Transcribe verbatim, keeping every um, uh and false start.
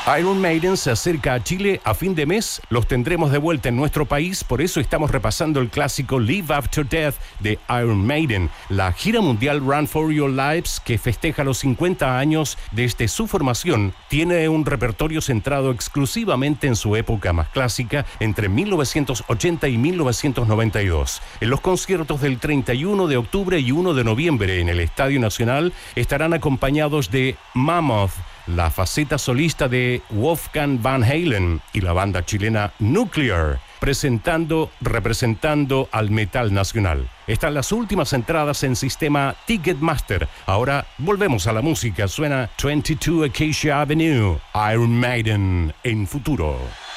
Iron Maiden se acerca a Chile a fin de mes. Los tendremos de vuelta en nuestro país. Por eso estamos repasando el clásico Live After Death de Iron Maiden. La gira mundial Run For Your Lives, que festeja los cincuenta años desde su formación, tiene un repertorio centrado exclusivamente en su época más clásica, entre mil novecientos ochenta y mil novecientos noventa y dos. En los conciertos del treinta y uno de octubre y uno de noviembre en el Estadio Nacional estarán acompañados de Mammoth, la faceta solista de Wolfgang Van Halen y la banda chilena Nuclear, presentando, representando al metal nacional. Están las últimas entradas en sistema Ticketmaster. Ahora volvemos a la música. Suena veintidós Acacia Avenue, Iron Maiden en Futuro.